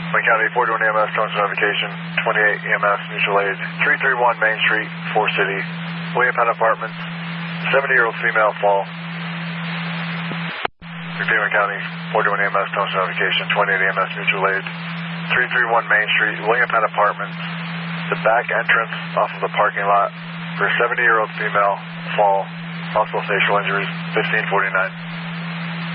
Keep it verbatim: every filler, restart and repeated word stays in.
Wayne County, forty-one E M S, Tones Notification, twenty-eight E M S, mutual aid, three thirty-one Main Street, Forest City, William Penn Apartments, seventy-year-old female fall. Repeat, Wayne County, forty-one E M S, Tones Notification, twenty-eight E M S, mutual aid, three thirty-one Main Street, William Penn Apartments, the back entrance off of the parking lot for a seventy-year-old female fall, possible facial injuries, fifteen forty-nine.